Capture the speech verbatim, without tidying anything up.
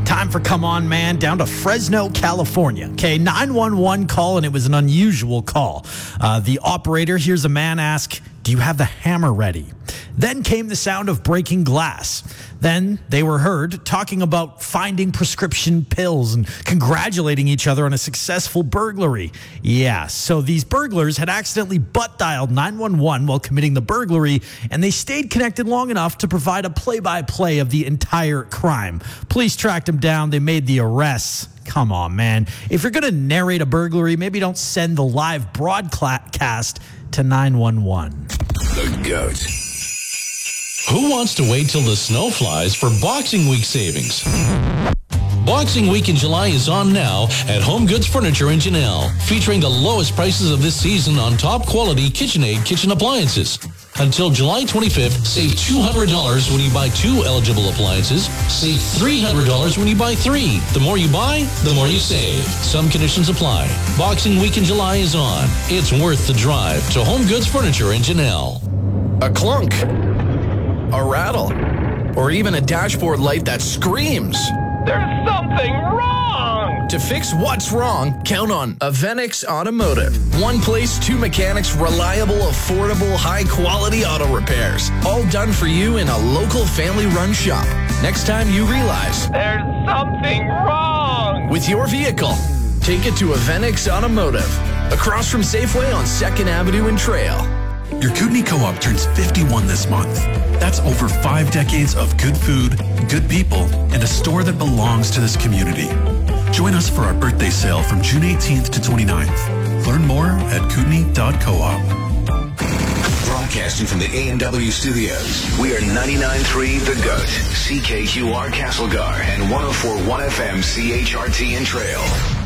Time for Come On Man down to Fresno, California. Okay, nine one one call, and it was an unusual call. Uh, the operator hears a man ask, "Do you have the hammer ready?" Then came the sound of breaking glass. Then they were heard talking about finding prescription pills and congratulating each other on a successful burglary. Yeah, so these burglars had accidentally butt dialed nine one one while committing the burglary, and they stayed connected long enough to provide a play-by-play of the entire crime. Police tracked them down. They made the arrests. Come on, man. If you're going to narrate a burglary, maybe don't send the live broadcast to nine one one. The GOAT. Who wants to wait till the snow flies for Boxing Week savings? Boxing Week in July is on now at Home Goods Furniture in Janelle, featuring the lowest prices of this season on top quality KitchenAid kitchen appliances. Until July twenty-fifth, save two hundred dollars when you buy two eligible appliances. Save three hundred dollars when you buy three. The more you buy, the more you save. Some conditions apply. Boxing Week in July is on. It's worth the drive to Home Goods Furniture in Janelle. A clunk, a rattle, or even a dashboard light that screams. There's something wrong! To fix what's wrong, count on Avenix Automotive. One place, two mechanics, reliable, affordable, high-quality auto repairs. All done for you in a local family-run shop. Next time you realize There's something wrong! with your vehicle, take it to Avenix Automotive, across from Safeway on second Avenue and Trail. Your Kootenai Co-op turns fifty-one this month. That's over five decades of good food, good people, and a store that belongs to this community. Join us for our birthday sale from June eighteenth to twenty-ninth. Learn more at kootenai dot coop. Broadcasting from the A and W studios, we are ninety-nine point three The GOAT, C K Q R Castlegar, and one oh four point one F M C H R T in Trail.